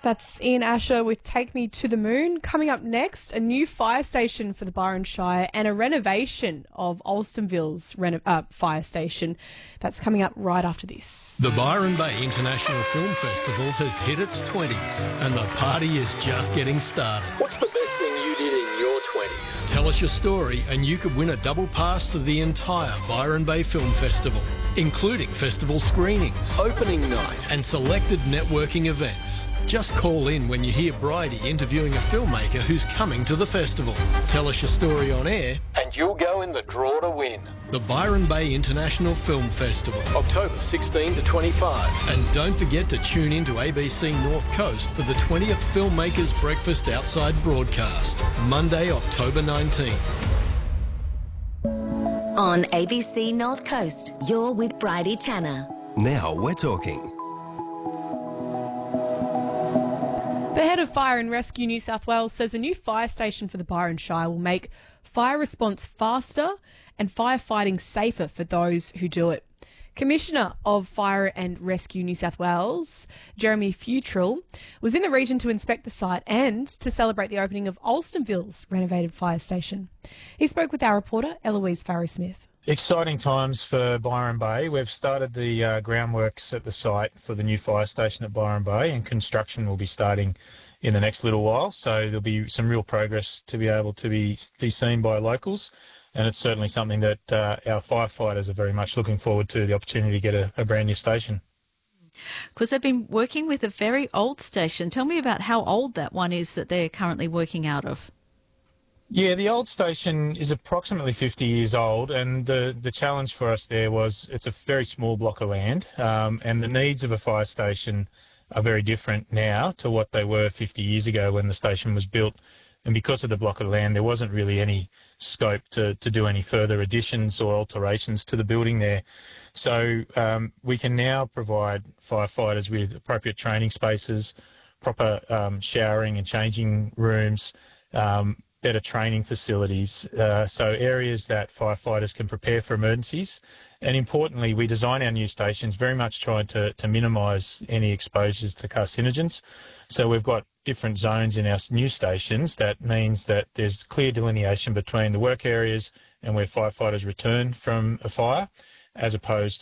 That's Ian Asher with Take Me to the Moon. Coming up next, a new fire station for the Byron Shire and a renovation of Alstonville's fire station. That's coming up right after this. The Byron Bay International Film Festival has hit its 20s and the party is just getting started. What's the best thing you did in your 20s? Tell us your story and you could win a double pass to the entire Byron Bay Film Festival, including festival screenings, opening night and selected networking events. Just call in when you hear Bridie interviewing a filmmaker who's coming to the festival. Tell us your story on air and you'll go in the draw to win. The Byron Bay International Film Festival, October 16 to 25. And don't forget to tune in to ABC North Coast for the 20th Filmmakers Breakfast Outside broadcast, Monday, October 19. On ABC North Coast, you're with Bridie Tanner. Now we're talking. The head of Fire and Rescue New South Wales says a new fire station for the Byron Shire will make fire response faster and firefighting safer for those who do it. Commissioner of Fire and Rescue New South Wales, Jeremy Futrell, was in the region to inspect the site and to celebrate the opening of Alstonville's renovated fire station. He spoke with our reporter, Eloise Farrow-Smith. Exciting times for Byron Bay. We've started the groundworks at the site for the new fire station at Byron Bay, and construction will be starting in the next little while. So there'll be some real progress to be able to be seen by locals, and it's certainly something that our firefighters are very much looking forward to, the opportunity to get a brand new station. Because they've been working with a very old station. Tell me about how old that one is that they're currently working out of. Yeah, the old station is approximately 50 years old, and the challenge for us there was it's a very small block of land, and the needs of a fire station are very different now to what they were 50 years ago when the station was built. And because of the block of land, there wasn't really any scope to do any further additions or alterations to the building there. So we can now provide firefighters with appropriate training spaces, proper showering and changing rooms, better training facilities, so areas that firefighters can prepare for emergencies. And importantly, we design our new stations very much trying to minimise any exposures to carcinogens. So we've got different zones in our new stations. That means that there's clear delineation between the work areas and where firefighters return from a fire, as opposed